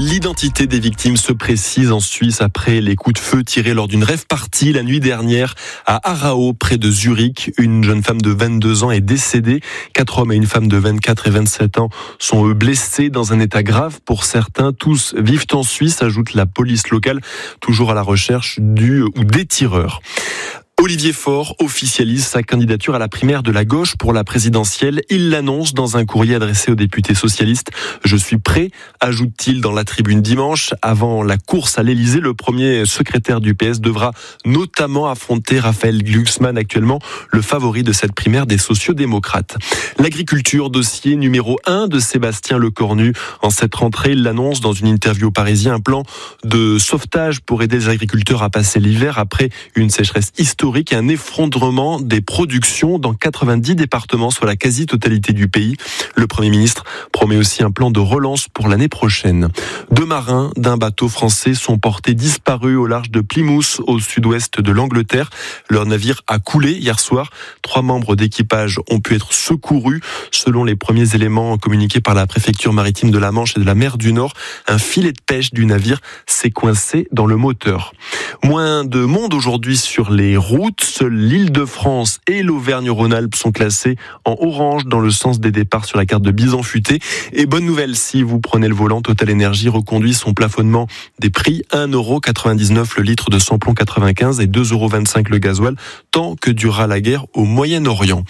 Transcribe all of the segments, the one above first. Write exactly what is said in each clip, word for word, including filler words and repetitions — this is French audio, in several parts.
L'identité des victimes se précise en Suisse après les coups de feu tirés lors d'une rave party la nuit dernière à Aarau, près de Zurich. Une jeune femme de vingt-deux ans est décédée. Quatre hommes et une femme de vingt-quatre et vingt-sept ans sont eux blessés dans un état grave pour certains. Tous vivent en Suisse, ajoute la police locale, toujours à la recherche du ou des tireurs. Olivier Faure officialise sa candidature à la primaire de la gauche pour la présidentielle. Il l'annonce dans un courrier adressé aux députés socialistes. Je suis prêt, ajoute-t-il dans la tribune dimanche. Avant la course à l'Élysée, le premier secrétaire du P S devra notamment affronter Raphaël Glucksmann, actuellement le favori de cette primaire des sociodémocrates. L'agriculture, dossier numéro un de Sébastien Lecornu. En cette rentrée, il l'annonce dans une interview au Parisien, un plan de sauvetage pour aider les agriculteurs à passer l'hiver après une sécheresse historique et un effondrement des productions dans quatre-vingt-dix départements, soit la quasi-totalité du pays. Le Premier ministre promet aussi un plan de relance pour l'année prochaine. Deux marins d'un bateau français sont portés disparus au large de Plymouth, au sud-ouest de l'Angleterre. Leur navire a coulé hier soir. Trois membres d'équipage ont pu être secourus. Selon les premiers éléments communiqués par la préfecture maritime de la Manche et de la mer du Nord, un filet de pêche du navire s'est coincé dans le moteur. Moins de monde aujourd'hui sur les routes. Seules l'Île-de-France et l'Auvergne-Rhône-Alpes sont classés en orange dans le sens des départs sur la carte de Bison-Futé. Et bonne nouvelle, si vous prenez le volant, Total Energy reconduit son plafonnement des prix. un euro quatre-vingt-dix-neuf le litre de samplon quatre-vingt-quinze et deux euros vingt-cinq le gasoil, tant que durera la guerre au Moyen-Orient.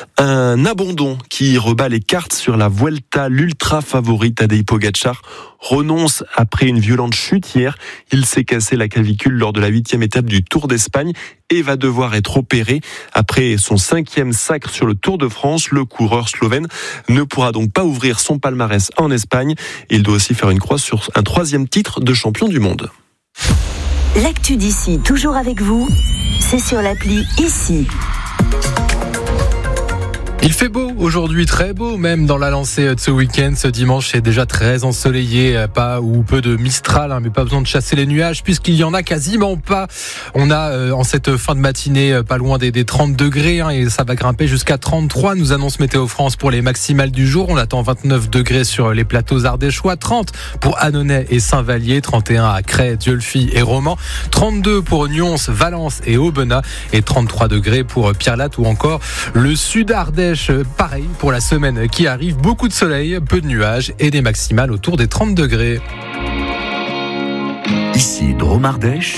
Un abandon qui rebat les cartes sur la Vuelta. L'ultra favori Tadej Pogačar renonce après une violente chute hier. Il s'est cassé la clavicule lors de la huitième étape du Tour d'Espagne et va devoir être opéré. Après son cinquième sacre sur le Tour de France, le coureur slovène ne pourra donc pas ouvrir son palmarès en Espagne. Il doit aussi faire une croix sur un troisième titre de champion du monde. L'actu d'ici, toujours avec vous, c'est sur l'appli Ici. Il fait beau aujourd'hui, très beau même dans la lancée de ce week-end. Ce dimanche c'est déjà très ensoleillé, pas ou peu de Mistral, hein, mais pas besoin de chasser les nuages puisqu'il y en a quasiment pas. On a euh, en cette fin de matinée euh, pas loin des, des trente degrés hein, et ça va grimper jusqu'à trente-trois, nous annonce Météo France pour les maximales du jour. On attend vingt-neuf degrés sur les plateaux ardéchois, trente pour Annonay et Saint-Vallier, trente et un à Crest, Dieulefit et Romans, trente-deux pour Nyons, Valence et Aubenas et trente-trois degrés pour Pierrelatte ou encore le Sud-Ardèche. Pareil pour la semaine qui arrive, beaucoup de soleil, peu de nuages et des maximales autour des trente degrés. Ici Drôme Ardèche.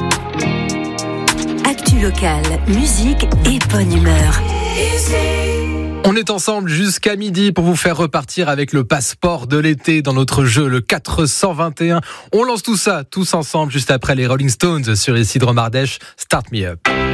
Actu locale, musique et bonne humeur. On est ensemble jusqu'à midi pour vous faire repartir avec le passeport de l'été dans notre jeu, le quatre cent vingt et un. On lance tout ça tous ensemble juste après les Rolling Stones sur Ici Drôme Ardèche. Start Me Up.